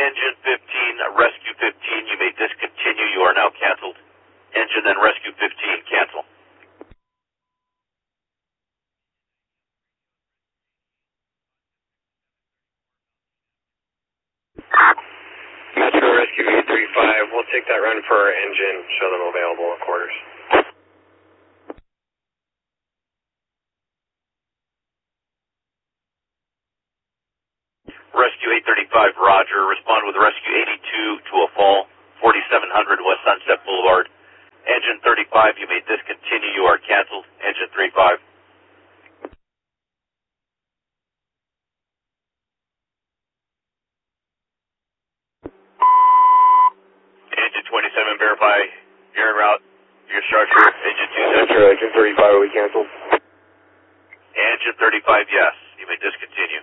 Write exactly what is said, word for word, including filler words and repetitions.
Engine fifteen, Rescue fifteen, you may discontinue. You are now canceled. Engine and Rescue fifteen, cancel. Metro Rescue eight three five, we'll take that run for our engine, show them available at quarters. Rescue eight thirty-five, roger. Respond with Rescue eighty-two to a fall, forty-seven hundred West Sunset Boulevard. Engine thirty-five, you may discontinue. You are canceled. Engine thirty-five. Engine twenty-seven, verify. You're en route. Your structure. Engine two seven. Metro, engine thirty-five, are we canceled? Engine thirty-five, yes. You may discontinue.